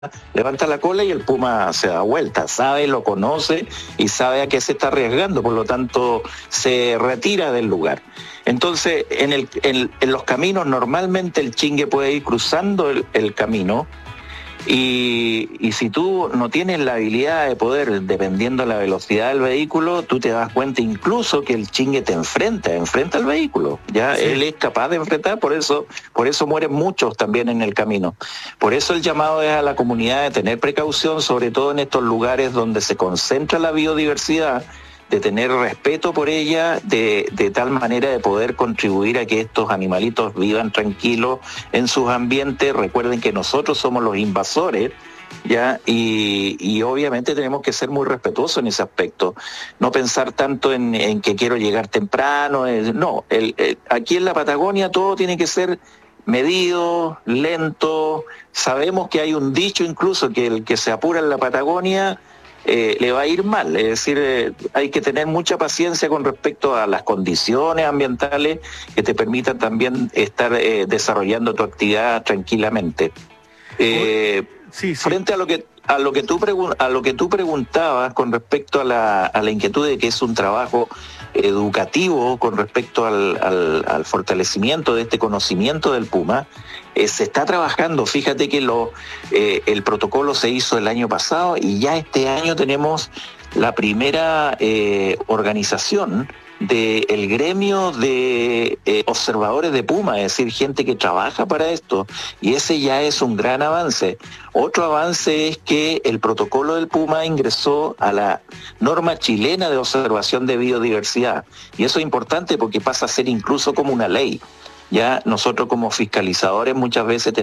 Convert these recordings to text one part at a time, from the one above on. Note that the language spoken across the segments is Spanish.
levanta la cola y el puma se da vuelta, sabe, lo conoce y sabe a qué se está arriesgando, por lo tanto se retira del lugar. Entonces, en los caminos normalmente el chingue puede ir cruzando el camino y si tú no tienes la habilidad de poder, dependiendo de la velocidad del vehículo, tú te das cuenta incluso que el chingue te enfrenta al vehículo. Ya sí. Él es capaz de enfrentar, por eso mueren muchos también en el camino. Por eso el llamado es a la comunidad de tener precaución, sobre todo en estos lugares donde se concentra la biodiversidad, de tener respeto por ella, de tal manera de poder contribuir a que estos animalitos vivan tranquilos en sus ambientes. Recuerden que nosotros somos los invasores, ¿ya? Y obviamente tenemos que ser muy respetuosos en ese aspecto. No pensar tanto en que quiero llegar temprano. No, aquí en la Patagonia todo tiene que ser medido, lento. Sabemos que hay un dicho incluso que el que se apura en la Patagonia le va a ir mal, es decir, hay que tener mucha paciencia con respecto a las condiciones ambientales que te permitan también estar desarrollando tu actividad tranquilamente. Sí. Frente a lo que tú preguntabas con respecto a la inquietud de que es un trabajo educativo con respecto al fortalecimiento de este conocimiento del puma, se está trabajando. Fíjate que el protocolo se hizo el año pasado y ya este año tenemos la primera organización del gremio de observadores de puma, es decir, gente que trabaja para esto, y ese ya es un gran avance. Otro avance es que el protocolo del puma ingresó a la norma chilena de observación de biodiversidad, y eso es importante porque pasa a ser incluso como una ley. Ya nosotros como fiscalizadores muchas veces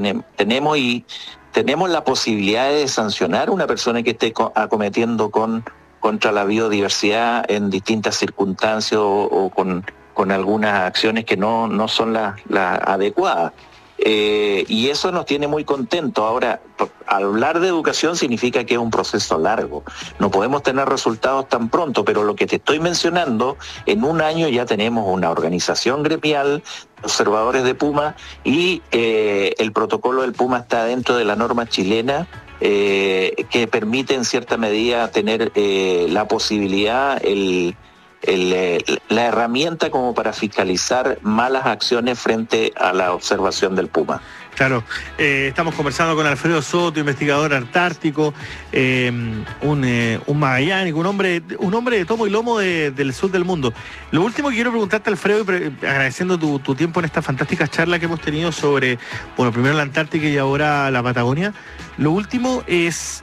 tenemos la posibilidad de sancionar a una persona que esté acometiendo contra la biodiversidad en distintas circunstancias o con algunas acciones que no son las adecuadas. Y eso nos tiene muy contentos. Ahora, hablar de educación significa que es un proceso largo. No podemos tener resultados tan pronto, pero lo que te estoy mencionando, en un año ya tenemos una organización gremial de observadores de puma y el protocolo del puma está dentro de la norma chilena que permite en cierta medida tener la posibilidad, la herramienta como para fiscalizar malas acciones frente a la observación del puma. Claro, estamos conversando con Alfredo Soto, investigador antártico, un magallánico, un hombre de tomo y lomo del sur del mundo. Lo último que quiero preguntarte, Alfredo, agradeciendo tu tiempo en esta fantástica charla que hemos tenido sobre, bueno, primero la Antártica y ahora la Patagonia. Lo último es,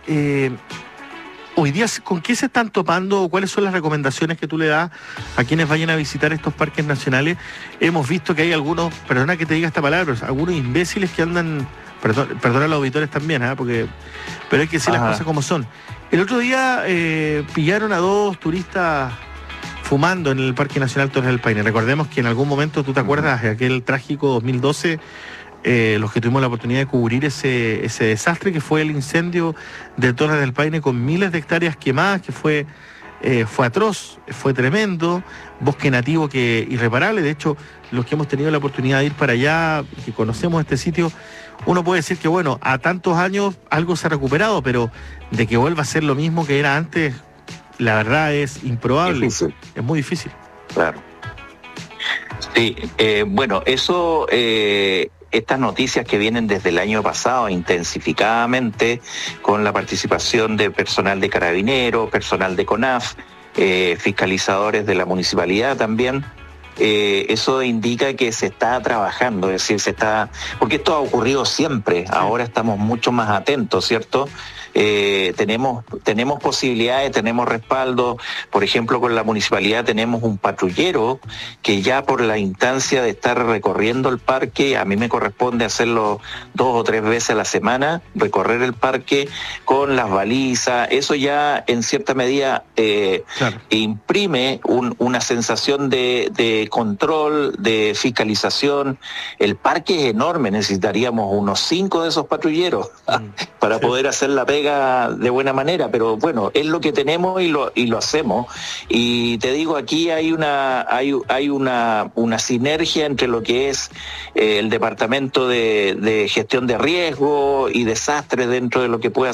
hoy día, ¿con qué se están topando? ¿Cuáles son las recomendaciones que tú le das a quienes vayan a visitar estos parques nacionales? Hemos visto que hay algunos, perdona que te diga esta palabra, pero algunos imbéciles que andan, perdona a los auditores también, pero hay que decir las cosas como son. El otro día pillaron a 2 turistas fumando en el Parque Nacional Torres del Paine. Recordemos que en algún momento, tú te acuerdas de aquel trágico 2012, los que tuvimos la oportunidad de cubrir ese desastre que fue el incendio de Torres del Paine con miles de hectáreas quemadas, que fue atroz, fue tremendo, bosque nativo que irreparable. De hecho, los que hemos tenido la oportunidad de ir para allá, que conocemos este sitio, uno puede decir que bueno, a tantos años algo se ha recuperado, pero de que vuelva a ser lo mismo que era antes, la verdad es improbable. Difícil. Es muy difícil. Claro. Sí, bueno, eso... Estas noticias que vienen desde el año pasado intensificadamente con la participación de personal de Carabineros, personal de CONAF, fiscalizadores de la municipalidad también, eso indica que se está trabajando, es decir, porque esto ha ocurrido siempre, ahora estamos mucho más atentos, ¿cierto? Tenemos posibilidades, tenemos respaldo. Por ejemplo, con la municipalidad tenemos un patrullero que ya por la instancia de estar recorriendo el parque, a mí me corresponde hacerlo 2 o 3 veces a la semana, recorrer el parque con las balizas. Eso ya en cierta medida imprime una sensación de de control, de fiscalización. El parque es enorme, necesitaríamos unos 5 de esos patrulleros para poder hacer la pega de buena manera, pero bueno, es lo que tenemos y lo hacemos. Y te digo, aquí hay una sinergia entre lo que es el Departamento de Gestión de Riesgo y Desastres dentro de lo que pueda